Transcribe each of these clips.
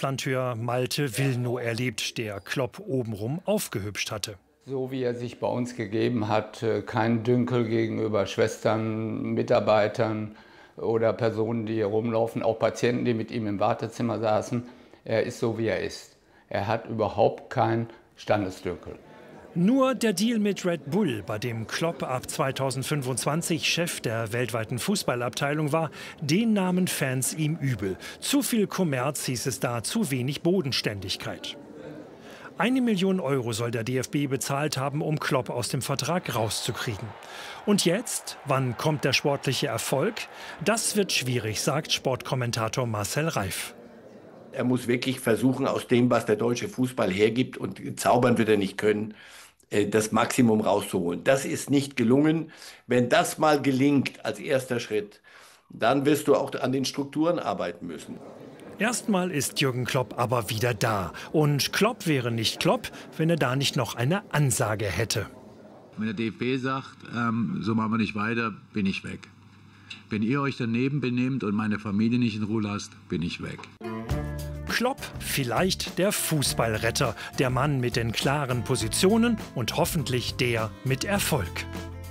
Gastlandhörer Malte Wilnow erlebt, der Klopp obenrum aufgehübscht hatte. So wie er sich bei uns gegeben hat, kein Dünkel gegenüber Schwestern, Mitarbeitern oder Personen, die hier rumlaufen, auch Patienten, die mit ihm im Wartezimmer saßen. Er ist so, wie er ist. Er hat überhaupt kein Standesdünkel. Nur der Deal mit Red Bull, bei dem Klopp ab 2025 Chef der weltweiten Fußballabteilung war, den nahmen Fans ihm übel. Zu viel Kommerz, hieß es da, zu wenig Bodenständigkeit. 1 Million Euro soll der DFB bezahlt haben, um Klopp aus dem Vertrag rauszukriegen. Und jetzt? Wann kommt der sportliche Erfolg? Das wird schwierig, sagt Sportkommentator Marcel Reif. Er muss wirklich versuchen, aus dem, was der deutsche Fußball hergibt, und zaubern wird er nicht können, das Maximum rauszuholen. Das ist nicht gelungen. Wenn das mal gelingt als erster Schritt, dann wirst du auch an den Strukturen arbeiten müssen. Erstmal ist Jürgen Klopp aber wieder da. Und Klopp wäre nicht Klopp, wenn er da nicht noch eine Ansage hätte. Wenn der DFB sagt, so machen wir nicht weiter, bin ich weg. Wenn ihr euch daneben benehmt und meine Familie nicht in Ruhe lasst, bin ich weg. Klopp, vielleicht der Fußballretter, der Mann mit den klaren Positionen und hoffentlich der mit Erfolg.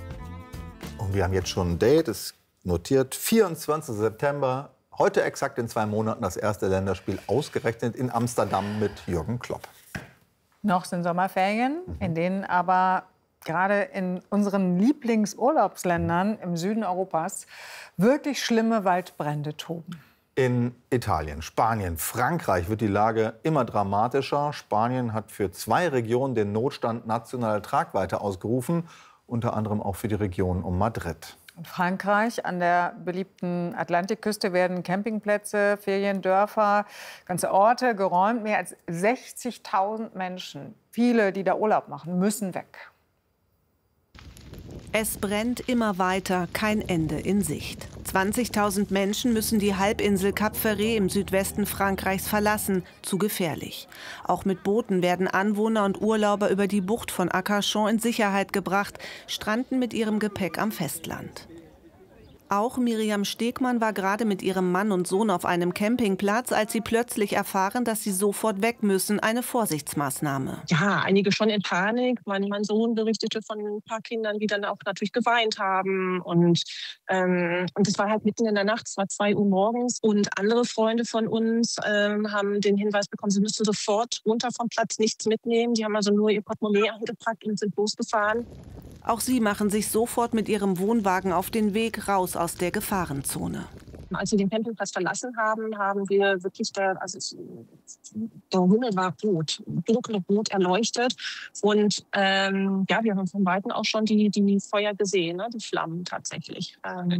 Und wir haben jetzt schon ein Date, es notiert 24. September, heute exakt in 2 Monaten das erste Länderspiel, ausgerechnet in Amsterdam mit Jürgen Klopp. Noch sind Sommerferien, in denen aber gerade in unseren Lieblingsurlaubsländern im Süden Europas wirklich schlimme Waldbrände toben. In Italien, Spanien, Frankreich wird die Lage immer dramatischer. Spanien hat für 2 Regionen den Notstand nationaler Tragweite ausgerufen, unter anderem auch für die Region um Madrid. In Frankreich, an der beliebten Atlantikküste, werden Campingplätze, Feriendörfer, ganze Orte geräumt. Mehr als 60.000 Menschen, viele, die da Urlaub machen, müssen weg. Es brennt immer weiter, kein Ende in Sicht. 20.000 Menschen müssen die Halbinsel Cap Ferret im Südwesten Frankreichs verlassen. Zu gefährlich. Auch mit Booten werden Anwohner und Urlauber über die Bucht von Arcachon in Sicherheit gebracht, stranden mit ihrem Gepäck am Festland. Auch Miriam Stegmann war gerade mit ihrem Mann und Sohn auf einem Campingplatz, als sie plötzlich erfahren, dass sie sofort weg müssen. Eine Vorsichtsmaßnahme. Ja, einige schon in Panik. Mein Sohn berichtete von ein paar Kindern, die dann auch natürlich geweint haben. Und es war halt mitten in der Nacht, es war 2 Uhr morgens. Und andere Freunde von uns haben den Hinweis bekommen, sie müssten sofort runter vom Platz, nichts mitnehmen. Die haben also nur ihr Portemonnaie angepackt und sind losgefahren. Auch sie machen sich sofort mit ihrem Wohnwagen auf den Weg raus aus der Gefahrenzone. Als wir den Campingplatz verlassen haben, haben wir wirklich, der Himmel war rot, dunkelrot erleuchtet. Und ja, wir haben von Weitem auch schon die Feuer gesehen, ne, die Flammen tatsächlich.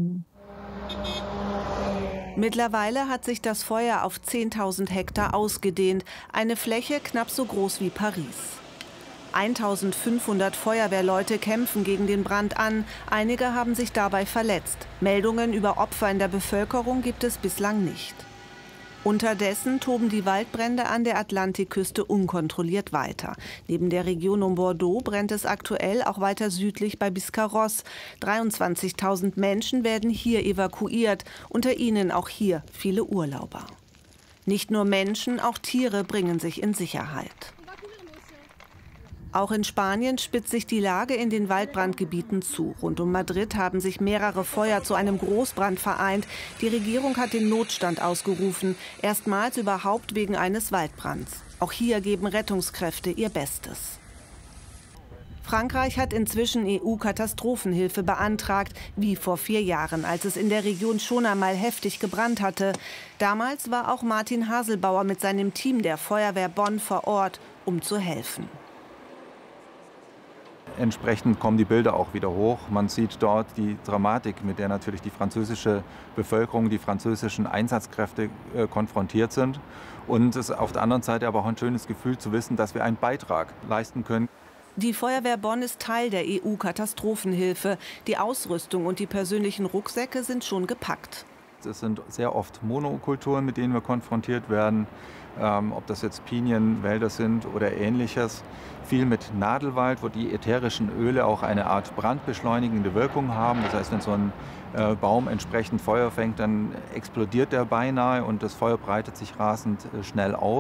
Mittlerweile hat sich das Feuer auf 10.000 Hektar ausgedehnt, eine Fläche knapp so groß wie Paris. 1.500 Feuerwehrleute kämpfen gegen den Brand an. Einige haben sich dabei verletzt. Meldungen über Opfer in der Bevölkerung gibt es bislang nicht. Unterdessen toben die Waldbrände an der Atlantikküste unkontrolliert weiter. Neben der Region um Bordeaux brennt es aktuell auch weiter südlich bei Biscarrosse. 23.000 Menschen werden hier evakuiert, unter ihnen auch hier viele Urlauber. Nicht nur Menschen, auch Tiere bringen sich in Sicherheit. Auch in Spanien spitzt sich die Lage in den Waldbrandgebieten zu. Rund um Madrid haben sich mehrere Feuer zu einem Großbrand vereint. Die Regierung hat den Notstand ausgerufen, erstmals überhaupt wegen eines Waldbrands. Auch hier geben Rettungskräfte ihr Bestes. Frankreich hat inzwischen EU-Katastrophenhilfe beantragt, wie vor 4 Jahren, als es in der Region schon einmal heftig gebrannt hatte. Damals war auch Martin Haselbauer mit seinem Team der Feuerwehr Bonn vor Ort, um zu helfen. Entsprechend kommen die Bilder auch wieder hoch. Man sieht dort die Dramatik, mit der natürlich die französische Bevölkerung, die französischen Einsatzkräfte konfrontiert sind. Und es ist auf der anderen Seite aber auch ein schönes Gefühl zu wissen, dass wir einen Beitrag leisten können. Die Feuerwehr Bonn ist Teil der EU-Katastrophenhilfe. Die Ausrüstung und die persönlichen Rucksäcke sind schon gepackt. Es sind sehr oft Monokulturen, mit denen wir konfrontiert werden. Ob das jetzt Pinienwälder sind oder Ähnliches. Viel mit Nadelwald, wo die ätherischen Öle auch eine Art brandbeschleunigende Wirkung haben. Das heißt, wenn so ein Baum entsprechend Feuer fängt, dann explodiert der beinahe und das Feuer breitet sich rasend schnell aus.